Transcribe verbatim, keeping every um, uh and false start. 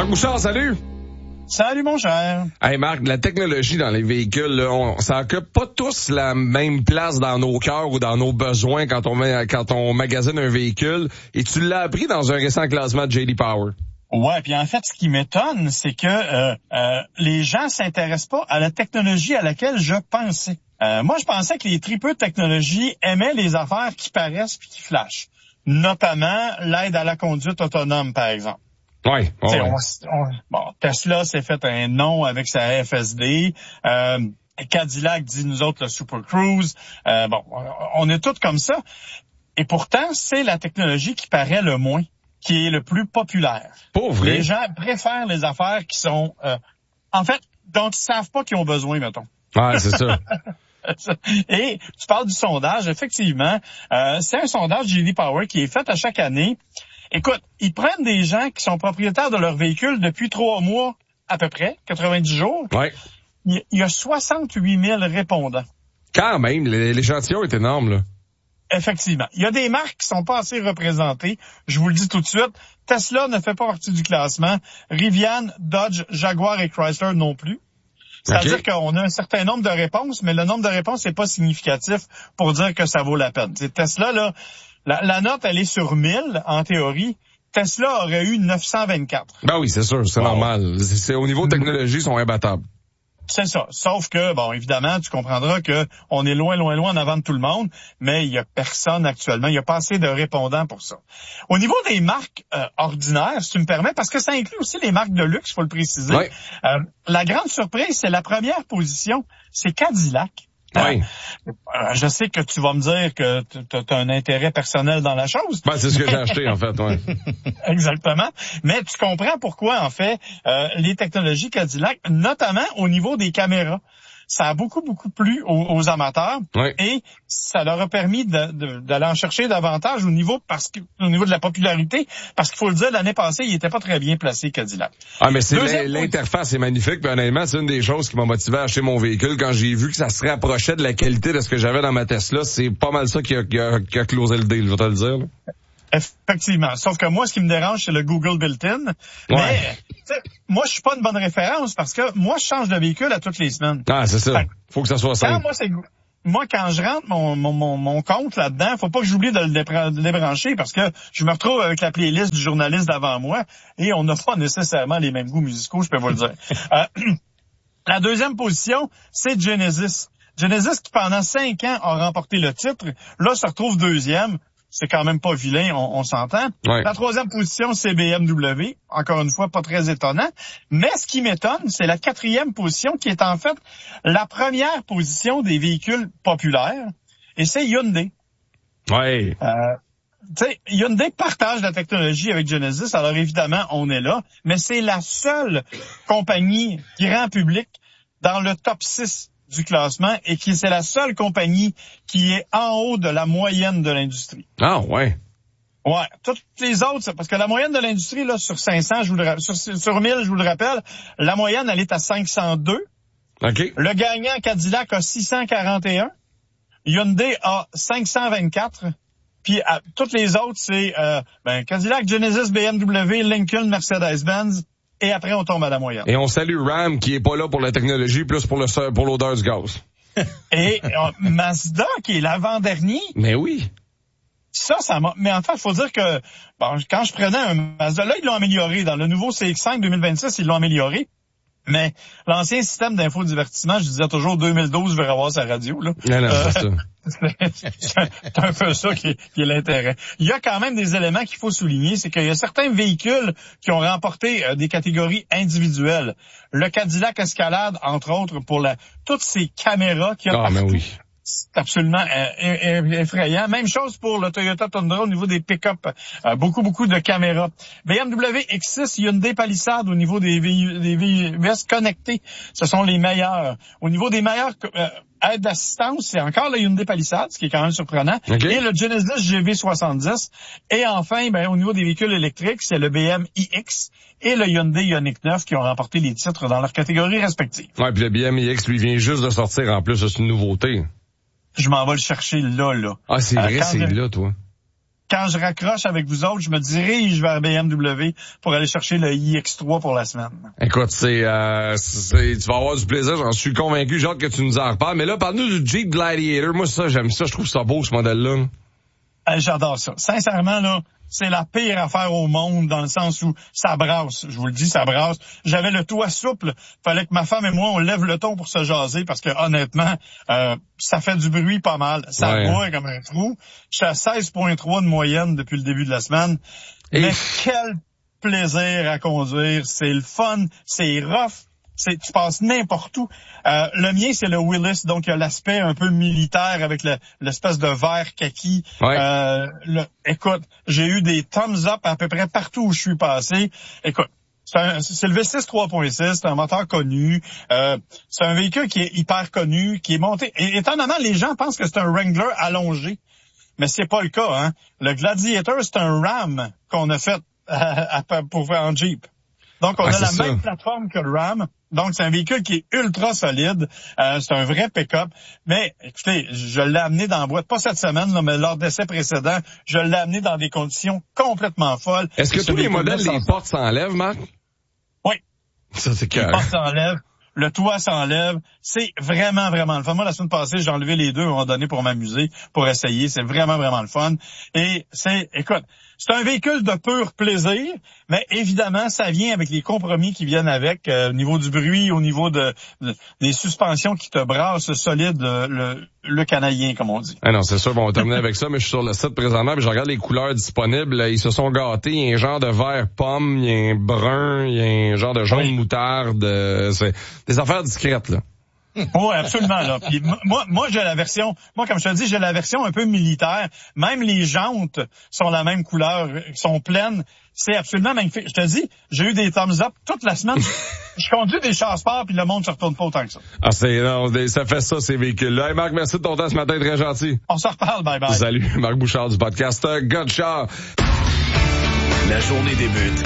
Marc Bouchard, salut! Salut, mon cher. Hey Marc, la technologie dans les véhicules, là, on, ça occupe pas tous la même place dans nos cœurs ou dans nos besoins quand on met, quand on magasine un véhicule. Et tu l'as appris dans un récent classement de J D Power. Ouais, puis en fait, ce qui m'étonne, c'est que euh, euh, les gens s'intéressent pas à la technologie à laquelle je pensais. Euh, moi, je pensais que les tripeux de technologie aimaient les affaires qui paraissent puis qui flashent. Notamment l'aide à la conduite autonome, par exemple. Ouais, ouais. On, on, bon, Tesla s'est fait un nom avec sa F S D. Euh, Cadillac dit nous autres le Super Cruise. Euh, bon, on est tous comme ça. Et pourtant, c'est la technologie qui paraît le moins, qui est le plus populaire. Pauvre. Les gens préfèrent les affaires qui sont, euh, en fait, dont ils savent pas qu'ils ont besoin, mettons. Ouais, c'est ça. Et tu parles du sondage, effectivement. Euh, c'est un sondage J D Power qui est fait à chaque année. Écoute, ils prennent des gens qui sont propriétaires de leur véhicule depuis trois mois à peu près, quatre-vingt-dix jours. Ouais. Il y a soixante-huit mille répondants. Quand même, l'échantillon est énorme, là. Effectivement. Il y a des marques qui sont pas assez représentées. Je vous le dis tout de suite. Tesla ne fait pas partie du classement. Rivian, Dodge, Jaguar et Chrysler non plus. C'est-à-dire okay. qu'on a un certain nombre de réponses, mais le nombre de réponses n'est pas significatif pour dire que ça vaut la peine. C'est Tesla, là, la, la note, elle est sur mille, en théorie. Tesla aurait eu neuf cent vingt-quatre. Ben oui, c'est sûr, c'est wow. normal. C'est, c'est, au niveau de technologie, ils sont imbattables. C'est ça. Sauf que, bon, évidemment, tu comprendras que on est loin, loin, loin en avant de tout le monde, mais il y a personne actuellement. Il y a pas assez de répondants pour ça. Au niveau des marques euh, ordinaires, si tu me permets, parce que ça inclut aussi les marques de luxe, faut le préciser. Oui. Euh, la grande surprise, c'est la première position, c'est Cadillac. Oui. Euh, je sais que tu vas me dire que tu as un intérêt personnel dans la chose. Ben, c'est ce que j'ai acheté, en fait, ouais. Exactement. Mais tu comprends pourquoi, en fait, euh, les technologies Cadillac, notamment au niveau des caméras, ça a beaucoup, beaucoup plu aux, aux amateurs. Oui. Et ça leur a permis de, de, d'aller en chercher davantage au niveau parce que au niveau de la popularité. Parce qu'il faut le dire, l'année passée, il était pas très bien placé, Cadillac. Ah, mais c'est Deuxième l'interface est magnifique. Puis honnêtement, c'est une des choses qui m'a motivé à acheter mon véhicule. Quand j'ai vu que ça se rapprochait de la qualité de ce que j'avais dans ma Tesla, c'est pas mal ça qui a, qui a, qui a closé le deal, je vais te le dire, là. Effectivement. Sauf que moi, ce qui me dérange, c'est le Google built-in. Ouais. Mais, moi, je suis pas une bonne référence parce que moi, je change de véhicule à toutes les semaines. Ah, c'est ça. Faut que ça soit simple. Moi, c'est, moi, quand je rentre mon, mon, mon, mon compte là-dedans, faut pas que j'oublie de le débran- de débrancher parce que je me retrouve avec la playlist du journaliste d'avant moi et on n'a pas nécessairement les mêmes goûts musicaux, je peux vous le dire. euh, la deuxième position, c'est Genesis. Genesis qui, pendant cinq ans, a remporté le titre, là, se retrouve deuxième. C'est quand même pas vilain, on, on s'entend. Ouais. La troisième position, c'est B M W. Encore une fois, pas très étonnant. Mais ce qui m'étonne, c'est la quatrième position qui est en fait la première position des véhicules populaires. Et c'est Hyundai. Ouais. Euh, tu sais, Hyundai partage la technologie avec Genesis. Alors évidemment, on est là. Mais c'est la seule compagnie grand public dans le top six du classement et qui c'est la seule compagnie qui est en haut de la moyenne de l'industrie. Ah ouais. Ouais, toutes les autres, c'est parce que la moyenne de l'industrie là sur cinq cents, je vous le sur sur mille, je vous le rappelle, la moyenne elle est à cinq cent deux. OK. Le gagnant Cadillac a six cent quarante et un. Hyundai a cinq cent vingt-quatre. Puis à, toutes les autres c'est euh, ben Cadillac, Genesis, B M W, Lincoln, Mercedes-Benz. Et après, on tombe à la moyenne. Et on salue Ram, qui est pas là pour la technologie, plus pour le pour l'odeur du gaz. Et euh, Mazda, qui est l'avant-dernier. Mais oui. Ça, ça m'a... Mais en fait, il faut dire que bon, quand je prenais un Mazda, là, ils l'ont amélioré. Dans le nouveau C X cinq deux mille vingt-six, ils l'ont amélioré. Mais l'ancien système d'infodivertissement, je disais toujours deux mille douze, je vais revoir sa radio. Là. Non, non, euh, c'est ça. c'est un peu ça qui est, qui est l'intérêt. Il y a quand même des éléments qu'il faut souligner, c'est qu'il y a certains véhicules qui ont remporté euh, des catégories individuelles. Le Cadillac Escalade, entre autres, pour la toutes ces caméras qu'il y a ah, partout. Mais oui. C'est absolument euh, effrayant. Même chose pour le Toyota Tundra au niveau des pick-up. Euh, beaucoup, beaucoup de caméras. B M W X six, Hyundai Palisade au niveau des V U S connectés. Ce sont les meilleurs. Au niveau des meilleurs euh, aides d'assistance, c'est encore le Hyundai Palisade, ce qui est quand même surprenant. Okay. Et le Genesis G V soixante-dix. Et enfin, ben, au niveau des véhicules électriques, c'est le B M iX et le Hyundai Ioniq neuf qui ont remporté les titres dans leurs catégories respectives. Ouais, puis le B M iX, lui, vient juste de sortir en plus, c'est une nouveauté. Je m'en vais le chercher là, là. Ah, c'est vrai, euh, c'est je... là, toi. quand je raccroche avec vous autres, je me dirige vers B M W pour aller chercher le i X trois pour la semaine. Écoute, c'est, euh, c'est, tu vas avoir du plaisir, j'en suis convaincu. J'ai hâte que tu nous en reparles. Mais là, parle-nous du Jeep Gladiator. Moi, ça, j'aime ça. Je trouve ça beau, ce modèle-là. Euh, j'adore ça. Sincèrement, là, c'est la pire affaire au monde dans le sens où ça brasse. Je vous le dis, ça brasse. J'avais le toit souple. Fallait que ma femme et moi, on lève le ton pour se jaser parce que honnêtement, euh, ça fait du bruit pas mal. Ça ouais. boit comme un trou. Je suis à seize virgule trois de moyenne depuis le début de la semaine. Et... Mais quel plaisir à conduire. C'est le fun. C'est rough. C'est, tu passes n'importe où. Euh, le mien, c'est le Willys, donc il y a l'aspect un peu militaire avec le, l'espèce de vert kaki. Ouais. Euh, le, écoute, j'ai eu des thumbs up à peu près partout où je suis passé. Écoute, c'est, un, c'est le V six trois point six, c'est un moteur connu. Euh, c'est un véhicule qui est hyper connu, qui est monté. Et étonnamment, les gens pensent que c'est un Wrangler allongé, mais c'est pas le cas. Hein. Le Gladiator, c'est un Ram qu'on a fait à, à, pour faire en Jeep. Donc, on ah, a la ça. même plateforme que le Ram. Donc, c'est un véhicule qui est ultra solide. Euh, c'est un vrai pick-up. Mais, écoutez, je l'ai amené dans la boîte, pas cette semaine, là, mais lors d'essai précédent, je l'ai amené dans des conditions complètement folles. Est-ce que tous les modèles, les portes s'enlèvent, Marc? Oui. Ça, c'est clair. Les portes s'enlèvent. Le toit s'enlève. C'est vraiment, vraiment le fun. Moi, la semaine passée, j'ai enlevé les deux à un moment donné pour m'amuser, pour essayer. C'est vraiment, vraiment le fun. Et c'est, écoute, c'est un véhicule de pur plaisir, mais évidemment, ça vient avec les compromis qui viennent avec, euh, au niveau du bruit, au niveau de, de des suspensions qui te brassent solide, le, le, le canadien, comme on dit. Ah non, c'est sûr, bon, on va terminer avec ça, mais je suis sur le site présentement, puis je regarde les couleurs disponibles. Ils se sont gâtés. Il y a un genre de vert pomme, il y a un brun, il y a un genre de jaune oui. moutarde. Euh, c'est des affaires discrètes, là. Oui, absolument. Là. Puis moi, moi, j'ai la version, moi, comme je te dis, j'ai la version un peu militaire. Même les jantes sont la même couleur, sont pleines. C'est absolument magnifique. Je te dis, j'ai eu des thumbs up toute la semaine. Je conduis des chars-sports puis le monde se retourne pas autant que ça. Ah, c'est, non, ça fait ça, ces véhicules-là. Hey, Marc, merci de ton temps ce matin, très gentil. On se reparle, bye bye. Salut, Marc Bouchard du podcast Godchar. La journée débute